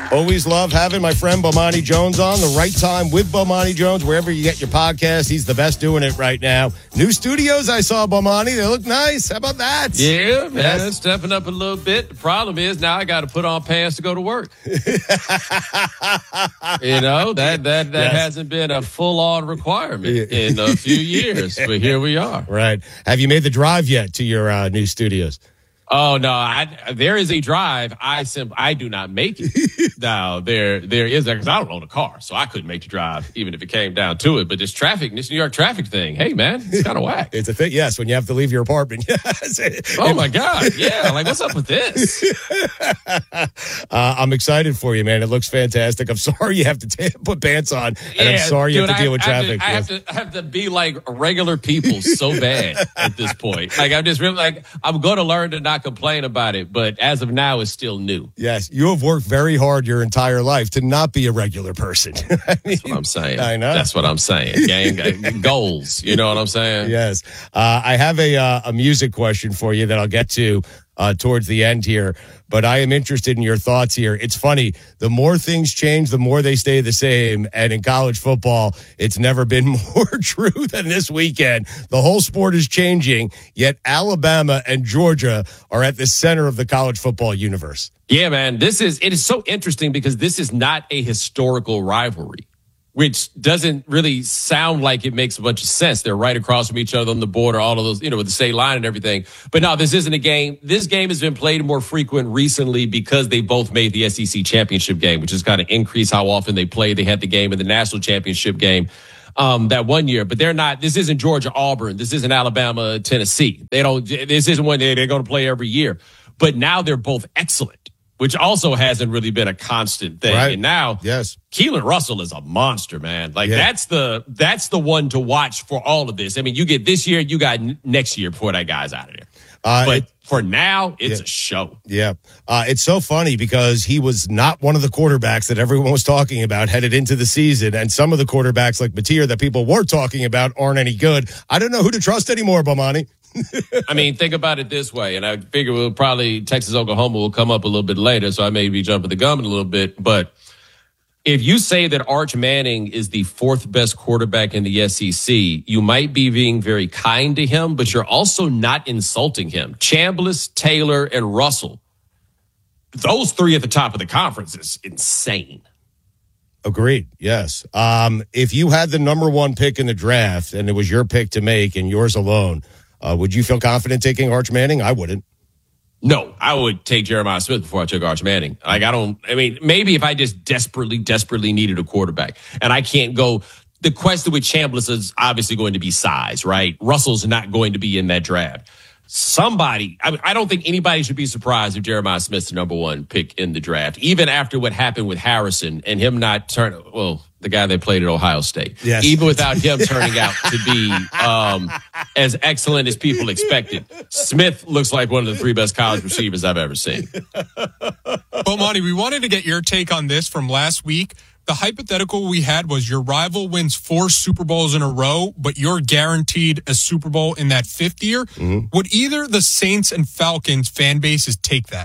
Always love having my friend Bomani Jones on. The right time with Bomani Jones, wherever you get your podcast. He's the best doing it right now. New studios I saw, Bomani. They look nice. How about that? Yeah, man. It's stepping up a little bit. The problem is now I got to put on pants to go to work. That hasn't been a full-on requirement in a few years, but here we are. Right. Have you made the drive yet to your new studios? Oh, no, there is a drive. I do not make it. Now, there is, because I don't own a car, so I couldn't make the drive, even if it came down to it. But this New York traffic thing, hey, man, it's kind of whack. It's a thing, yes, when you have to leave your apartment. Yes. Oh, my God, yeah, like, what's up with this? I'm excited for you, man. It looks fantastic. I'm sorry you have to put pants on, and I'm sorry you have to deal with traffic. I have to be like regular people so bad at this point. Like, I'm just really, like, I'm going to learn to not complain about it, but as of now, it's still new. Yes, you have worked very hard your entire life to not be a regular person. That's what I'm saying. I know. That's what I'm saying. Gang goals. You know what I'm saying? Yes. I have a music question for you that I'll get to towards the end here, but I am interested in your thoughts here. It's funny. The more things change, the more they stay the same. And in college football, it's never been more true than this weekend. The whole sport is changing, yet Alabama and Georgia are at the center of the college football universe. Yeah, man. It is so interesting because this is not a historical rivalry, which doesn't really sound like it makes a bunch of sense. They're right across from each other on the border, all of those, with the state line and everything. But no, this isn't a game. This game has been played more frequent recently because they both made the SEC championship game, which has kind of increased how often they play. They had the game in the national championship game that one year, but this isn't Georgia Auburn. This isn't Alabama Tennessee. This isn't one they're going to play every year. But now they're both excellent, which also hasn't really been a constant thing. Right. And now, yes, Keelan Russell is a monster, man. Like, that's the one to watch for all of this. I mean, you get this year, you got next year before that guy's out of there. But for now, it's a show. Yeah. It's so funny because he was not one of the quarterbacks that everyone was talking about headed into the season. And some of the quarterbacks like Mateer that people were talking about aren't any good. I don't know who to trust anymore, Bomani. I mean, think about it this way, and I figure Texas, Oklahoma will come up a little bit later, so I may be jumping the gun a little bit. But if you say that Arch Manning is the fourth best quarterback in the SEC, you might be being very kind to him, but you're also not insulting him. Chambliss, Taylor, and Russell, those three at the top of the conference is insane. Agreed. Yes. If you had the number one pick in the draft and it was your pick to make and yours alone, would you feel confident taking Arch Manning? I wouldn't. No, I would take Jeremiah Smith before I took Arch Manning. Maybe if I just desperately needed a quarterback and I can't go, the question with Chambliss is obviously going to be size, right? Russell's not going to be in that draft. I don't think anybody should be surprised if Jeremiah Smith's the number one pick in the draft, even after what happened with Harrison and him not the guy they played at Ohio State. Yes. Even without him turning out to be as excellent as people expected. Smith looks like one of the three best college receivers I've ever seen. Bomani, we wanted to get your take on this from last week. The hypothetical we had was your rival wins 4 Super Bowls in a row, but you're guaranteed a Super Bowl in that 5th year. Mm-hmm. Would either the Saints and Falcons fan bases take that?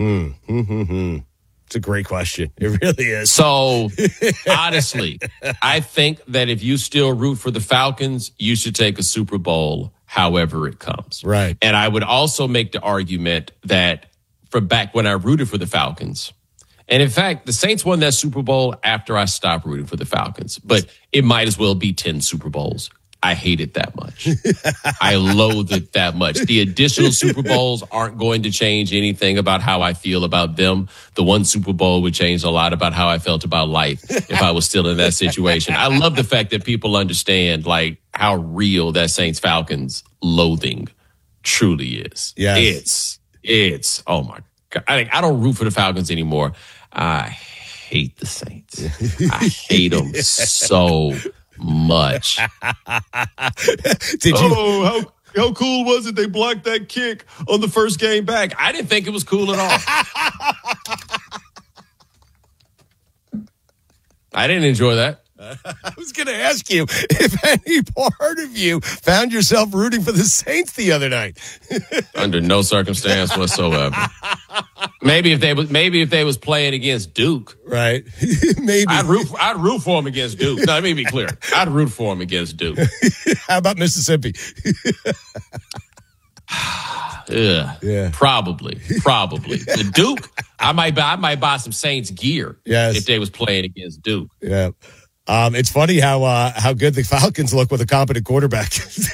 It's a great question. It really is. So, honestly, I think that if you still root for the Falcons, you should take a Super Bowl however it comes. Right. And I would also make the argument that from back when I rooted for the Falcons, and in fact, the Saints won that Super Bowl after I stopped rooting for the Falcons, but it might as well be 10 Super Bowls. I hate it that much. I loathe it that much. The additional Super Bowls aren't going to change anything about how I feel about them. The one Super Bowl would change a lot about how I felt about life if I was still in that situation. I love the fact that people understand like how real that Saints Falcons loathing truly is. Yes. It's oh my God. I don't root for the Falcons anymore. I hate the Saints. I hate them so much. How cool was it they blocked that kick on the first game back? I didn't think it was cool at all. I didn't enjoy that. I was going to ask you if any part of you found yourself rooting for the Saints the other night. Under no circumstance whatsoever. Maybe if they was playing against Duke, right? Maybe I'd root for him against Duke. No, let me be clear. I'd root for him against Duke. How about Mississippi? Yeah, probably. The Duke, I might buy some Saints gear. Yes. If they was playing against Duke. Yeah. It's funny how good the Falcons look with a competent quarterback.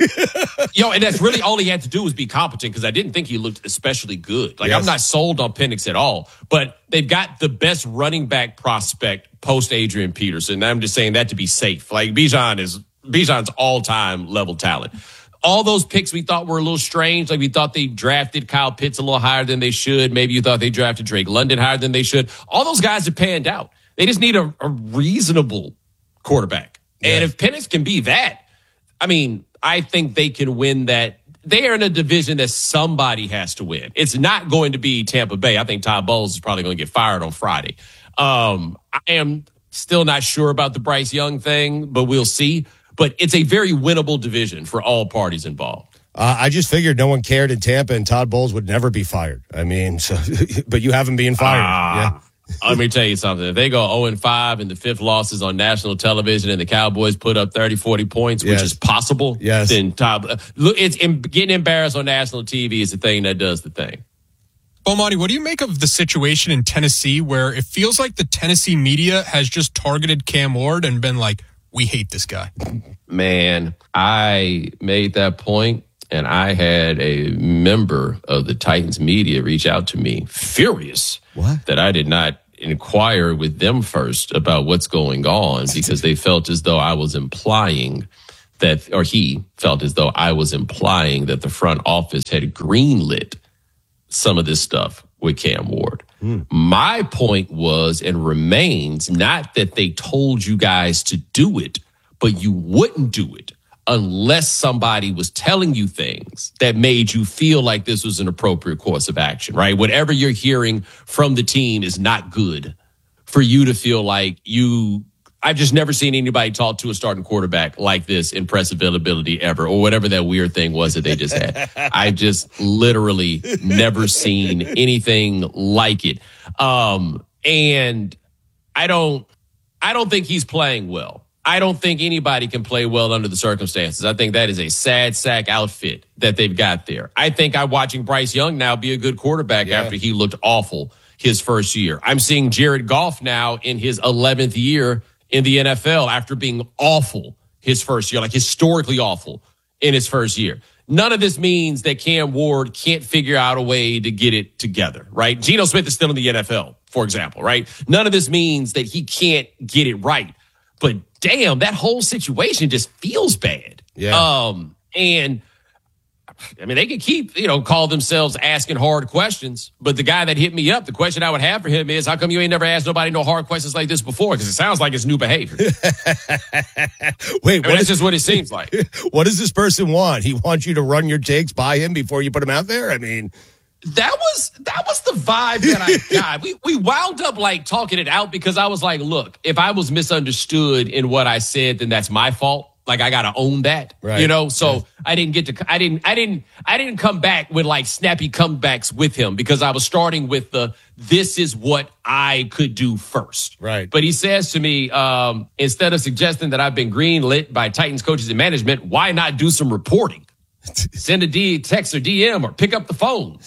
And that's really all he had to do was be competent, because I didn't think he looked especially good. Like, yes. I'm not sold on Penix at all, but they've got the best running back prospect post Adrian Peterson. I'm just saying that to be safe. Like, Bijan's all-time level talent. All those picks we thought were a little strange. Like, we thought they drafted Kyle Pitts a little higher than they should. Maybe you thought they drafted Drake London higher than they should. All those guys have panned out. They just need a reasonable quarterback. Yeah. And if Penix can be that, I mean, I think they can win that. They are in a division that somebody has to win. It's not going to be Tampa Bay. I think Todd Bowles is probably going to get fired on Friday. I am still not sure about the Bryce Young thing, but we'll see. But it's a very winnable division for all parties involved. I just figured no one cared in Tampa, and Todd Bowles would never be fired. I mean, but you have him being fired. Yeah. Let me tell you something. If they go 0-5 and the fifth loss is on national television and the Cowboys put up 30, 40 points, yes. which is possible, yes. then getting embarrassed on national TV is the thing that does the thing. Bomani, what do you make of the situation in Tennessee where it feels like the Tennessee media has just targeted Cam Ward and been like, we hate this guy? Man, I made that point, and I had a member of the Titans media reach out to me furious that I did not inquire with them first about what's going on, because they felt as though I was implying that, or he felt as though I was implying that the front office had greenlit some of this stuff with Cam Ward. My point was and remains not that they told you guys to do it, but you wouldn't do it unless somebody was telling you things that made you feel like this was an appropriate course of action, right? Whatever you're hearing from the team is not good for you to feel like I've just never seen anybody talk to a starting quarterback like this in press availability ever, or whatever that weird thing was that they just had. I just literally never seen anything like it. And I don't think he's playing well. I don't think anybody can play well under the circumstances. I think that is a sad sack outfit that they've got there. I think I'm watching Bryce Young now be a good quarterback after he looked awful his first year. I'm seeing Jared Goff now in his 11th year in the NFL after being awful his first year, like historically awful in his first year. None of this means that Cam Ward can't figure out a way to get it together, right? Geno Smith is still in the NFL, for example, right? None of this means that he can't get it right. But damn, that whole situation just feels bad. Yeah. And I mean, they can keep, call themselves asking hard questions. But the guy that hit me up, the question I would have for him is, how come you ain't never asked nobody no hard questions like this before? Because it sounds like it's new behavior. Wait, that's just what it seems like. What does this person want? He wants you to run your takes by him before you put him out there? I mean, that was the vibe that I got. We wound up like talking it out, because I was like, look, if I was misunderstood in what I said, then that's my fault. Like, I got to own that, right. So right. I didn't come back with like snappy comebacks with him, because I was starting with this is what I could do first. Right. But he says to me, instead of suggesting that I've been greenlit by Titans coaches and management, why not do some reporting? Send a text or DM or pick up the phone.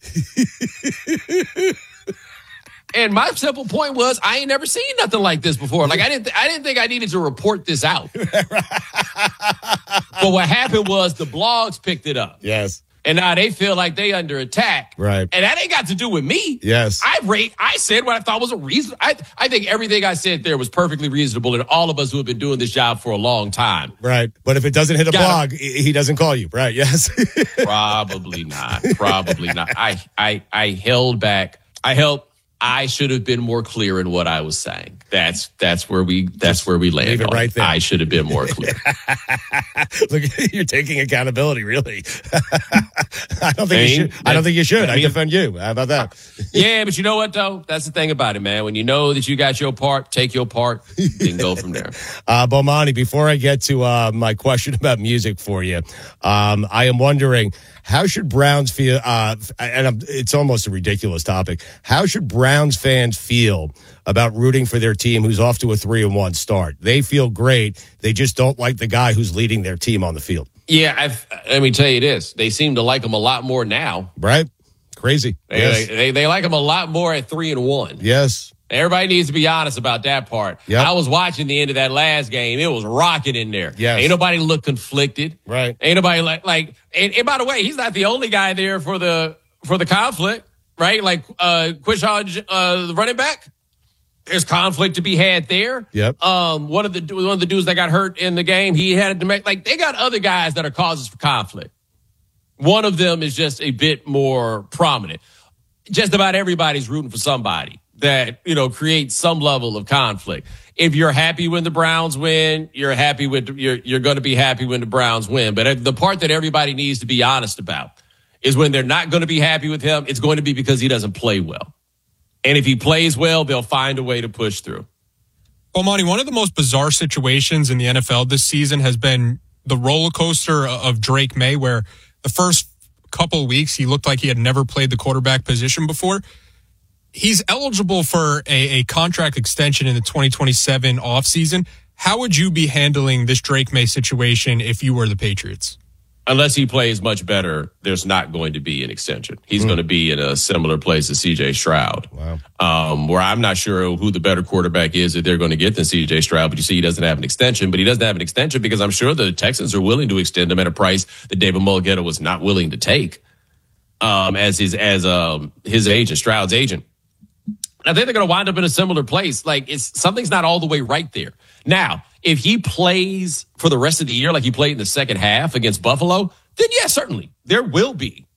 And my simple point was, I ain't never seen nothing like this before. Like, I didn't think I needed to report this out. But what happened was the blogs picked it up. Yes. And now they feel like they under attack. Right. And that ain't got to do with me. Yes. I said what I thought was a reason. I think everything I said there was perfectly reasonable, and all of us who have been doing this job for a long time. Right. But if it doesn't hit a blog, he doesn't call you. Right. Yes. Probably not. I held back. I should have been more clear in what I was saying. That's where we landed. Leave it right there. I should have been more clear. Look, you're taking accountability, really. I don't think you should. I defend you. How about that? Yeah, but you know what, though? That's the thing about it, man. When you know that you got your part, take your part, then go from there. Bomani, before I get to my question about music for you, I am wondering, How should Browns feel? It's almost a ridiculous topic. How should Browns fans feel about rooting for their team who's off to a 3-1 start? They feel great. They just don't like the guy who's leading their team on the field. Yeah, let me tell you this. They seem to like him a lot more now. Right? Crazy. They like him a lot more at 3-1. Yes. Everybody needs to be honest about that part. Yep. I was watching the end of that last game. It was rocking in there. Yes. Ain't nobody look conflicted. Right. Ain't nobody and by the way, he's not the only guy there for the conflict, right? Like Quishon, the running back. There's conflict to be had there. Yep. One of the dudes that got hurt in the game, he had to make they got other guys that are causes for conflict. One of them is just a bit more prominent. Just about everybody's rooting for somebody that, creates some level of conflict. If you're happy when the Browns win, you're going to be happy when the Browns win. But the part that everybody needs to be honest about is when they're not going to be happy with him, it's going to be because he doesn't play well. And if he plays well, they'll find a way to push through. Well, Monty, one of the most bizarre situations in the NFL this season has been the roller coaster of Drake May, where the first couple of weeks he looked like he had never played the quarterback position before. He's eligible for a contract extension in the 2027 offseason. How would you be handling this Drake May situation if you were the Patriots? Unless he plays much better, there's not going to be an extension. He's going to be in a similar place as C.J. Stroud. Wow. Where I'm not sure who the better quarterback is that they're going to get than C.J. Stroud, but you see he doesn't have an extension. But he doesn't have an extension because I'm sure the Texans are willing to extend him at a price that David Mulligetta was not willing to take as his agent, Stroud's agent. I think they're going to wind up in a similar place. Something's not all the way right there. Now, if he plays for the rest of the year like he played in the second half against Buffalo, then yeah, certainly there will be